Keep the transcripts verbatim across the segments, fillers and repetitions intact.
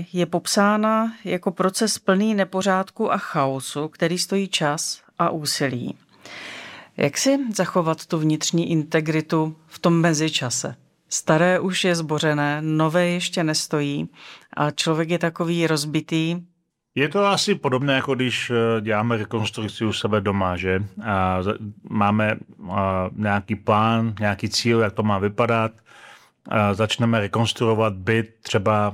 je popsána jako proces plný nepořádku a chaosu, který stojí čas a úsilí. Jak si zachovat tu vnitřní integritu v tom mezičase? Staré už je zbořené, nové ještě nestojí a člověk je takový rozbitý. Je to asi podobné, jako když děláme rekonstrukci u sebe doma, že? A máme nějaký plán, nějaký cíl, jak to má vypadat. A začneme rekonstruovat byt třeba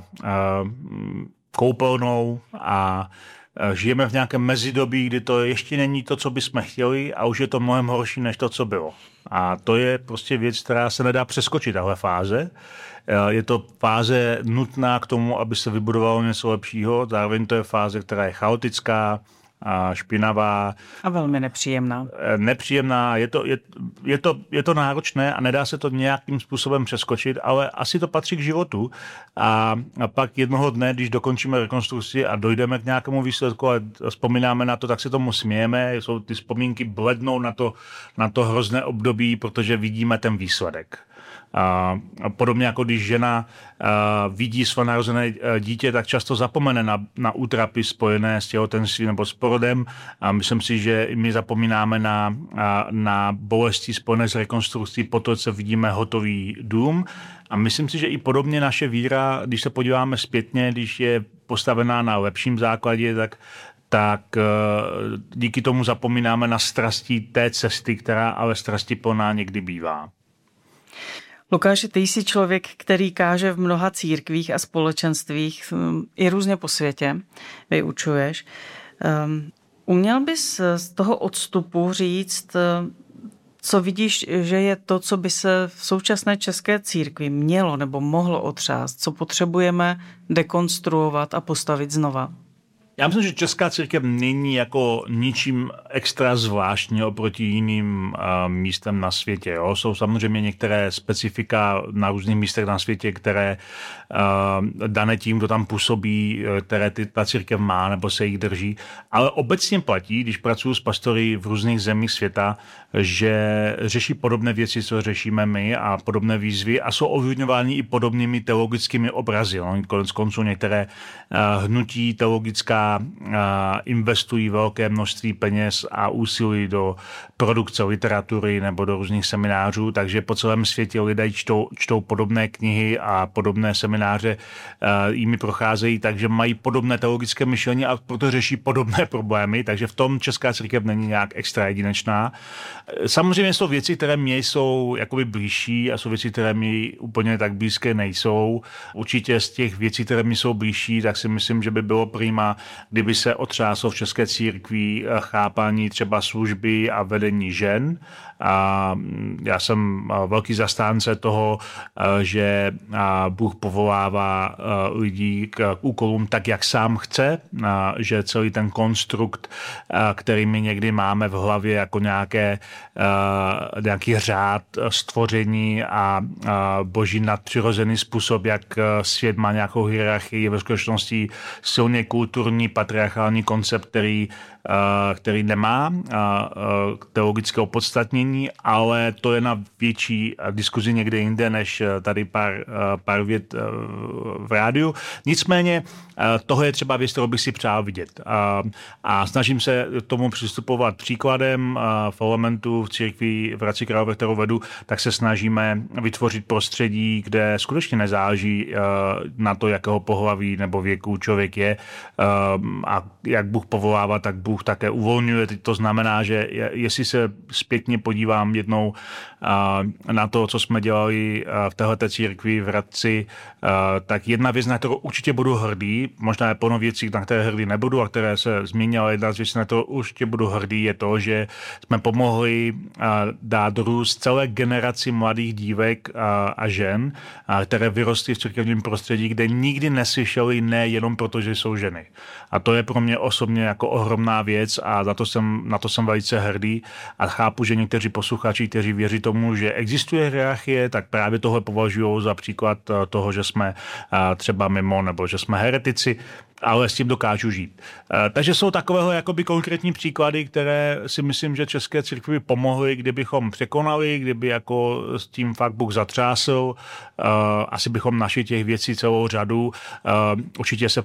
koupelnou a žijeme v nějakém mezidobí, kdy to ještě není to, co bychom chtěli a už je to mnohem horší, než to, co bylo. A to je prostě věc, která se nedá přeskočit, tahle fáze. Je to fáze nutná k tomu, aby se vybudovalo něco lepšího. Zároveň to je fáze, která je chaotická, a špinavá. A velmi nepříjemná. Nepříjemná, je to, je, je, to, je to náročné a nedá se to nějakým způsobem přeskočit, ale asi to patří k životu. A, a pak jednoho dne, když dokončíme rekonstrukci a dojdeme k nějakému výsledku a vzpomínáme na to, tak se tomu smějeme. Jsou ty vzpomínky blednou na to, na to hrozné období, protože vidíme ten výsledek. A podobně jako když žena vidí své narozené dítě, tak často zapomene na, na útrapy spojené s těhotenstvím nebo s porodem. A myslím si, že my zapomínáme na, na bolesti spojené s rekonstrukcí po to, co vidíme hotový dům. A myslím si, že i podobně naše víra, když se podíváme zpětně, když je postavená na lepším základě, tak tak díky tomu zapomínáme na strasti té cesty, která ale strastiplná někdy bývá. Lukáši, ty jsi člověk, který káže v mnoha církvích a společenstvích i různě po světě, vyučuješ. Uměl bys z toho odstupu říct, co vidíš, že je to, co by se v současné české církvi mělo nebo mohlo otřást, co potřebujeme dekonstruovat a postavit znova? Já myslím, že česká církev není jako ničím extra zvláštní oproti jiným uh, místem na světě. Jo? Jsou samozřejmě některé specifika na různých místech na světě, které uh, dané tím, kdo tam působí, které ty, ta církev má nebo se jich drží. Ale obecně platí, když pracuji s pastory v různých zemích světa, že řeší podobné věci, co řešíme my a podobné výzvy a jsou ovlivňovány i podobnými teologickými obrazy. No? Konec konců některé uh, hnutí teologická investují velké množství peněz a úsilí do produkce literatury nebo do různých seminářů, takže po celém světě lidé čtou, čtou podobné knihy a podobné semináře jimi procházejí, takže mají podobné teologické myšlení a proto řeší podobné problémy, takže v tom česká církev není nějak extra jedinečná. Samozřejmě jsou věci, které mě jsou jakoby blížší a jsou věci, které mi úplně tak blízké nejsou. Určitě z těch věcí, které mi jsou blížší, tak si myslím, že by bylo prima, kdyby se otřáslo v české církvi chápání třeba služby a vedení žen. A já jsem velký zastánce toho, že Bůh povolává lidi k úkolům tak, jak sám chce, že celý ten konstrukt, který my někdy máme v hlavě jako nějaké, nějaký řád stvoření a boží nadpřirozený způsob, jak svět má nějakou hierarchii, je ve skutečnosti silně kulturní, patriarchální koncept, který, který nemá teologické opodstatnění, ale to je na větší diskuzi někde jinde, než tady pár, pár vět v rádiu. Nicméně toho je třeba věc, kterou bych si přál vidět. A snažím se tomu přistupovat příkladem. V Elementu, v církvi v Hradci Králové, kterou vedu, tak se snažíme vytvořit prostředí, kde skutečně nezáleží na to, jakého pohlaví nebo věku člověk je a jak Bůh povolává, tak Bůh také uvolňuje. To znamená, že jestli se zpětně podívám jednou na to, co jsme dělali v téhleté církvi v Hradci, tak jedna věc, na kterou určitě budu hrdý, možná je plno věcí, na které hrdý nebudu a které se změní, ale jedna z věcí, na kterou určitě budu hrdý, je to, že jsme pomohli dát růst celé generaci mladých dívek a žen, které vyrostly v církevním prostředí, kde nikdy neslyšeli ne jenom proto, že jsou ženy. A to je pro mě osobně jako ohromná věc a na to jsem, na to jsem velice hrdý a chápu, že někteří posluchači, kteří věří tomu, že existuje hierarchie, tak právě tohle považují za příklad toho, že jsme třeba mimo nebo že jsme heretici, ale s tím dokážu žít. Takže jsou takového jakoby konkrétní příklady, které si myslím, že české církvi pomohly, kdybychom překonali, kdyby jako s tím fakt Bůh zatřásl. Asi bychom našli těch věcí celou řadu. Určitě se